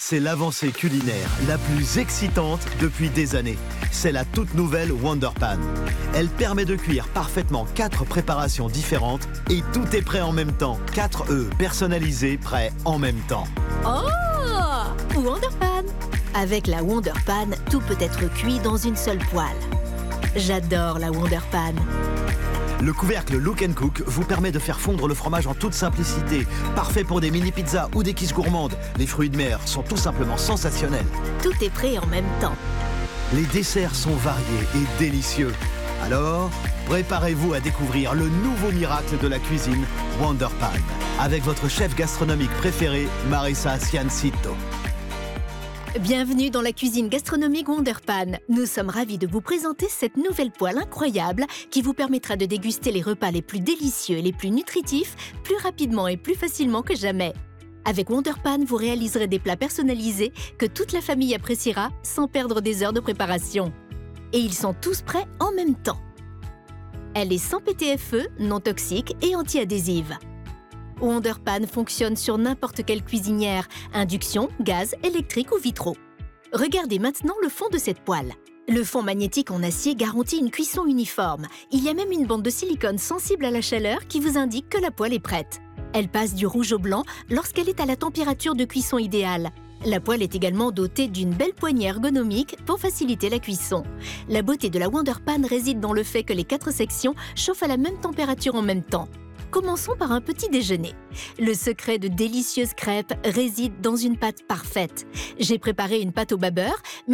C'est l'avancée culinaire la plus excitante depuis des années. C'est la toute nouvelle Wonder Pan. Elle permet de cuire parfaitement 4 préparations différentes et tout est prêt en même temps. 4 œufs personnalisés prêts en même temps. Oh, Wonder Pan! Avec la Wonder Pan, tout peut être cuit dans une seule poêle. J'adore la Wonder Pan. Le couvercle Look & Cook vous permet de faire fondre le fromage en toute simplicité. Parfait pour des mini-pizzas ou des quiches gourmandes. Les fruits de mer sont tout simplement sensationnels. Tout est prêt en même temps. Les desserts sont variés et délicieux. Alors, préparez-vous à découvrir le nouveau miracle de la cuisine, Wonder Pan, avec votre chef gastronomique préféré, Marisa Ciancito. Bienvenue dans la cuisine gastronomique Wonder Pan. Nous sommes ravis de vous présenter cette nouvelle poêle incroyable qui vous permettra de déguster les repas les plus délicieux et les plus nutritifs plus rapidement et plus facilement que jamais. Avec Wonder Pan, vous réaliserez des plats personnalisés que toute la famille appréciera sans perdre des heures de préparation. Et ils sont tous prêts en même temps. Elle est sans PTFE, non toxique et anti-adhésive. Wonder Pan fonctionne sur n'importe quelle cuisinière, induction, gaz, électrique ou vitraux. Regardez maintenant le fond de cette poêle. Le fond magnétique en acier garantit une cuisson uniforme. Il y a même une bande de silicone sensible à la chaleur qui vous indique que la poêle est prête. Elle passe du rouge au blanc lorsqu'elle est à la température de cuisson idéale. La poêle est également dotée d'une belle poignée ergonomique pour faciliter la cuisson. La beauté de la Wonder Pan réside dans le fait que les 4 sections chauffent à la même température en même temps. Commençons par un petit déjeuner. Le secret de délicieuses crêpes réside dans une pâte parfaite. J'ai préparé une pâte au beurre,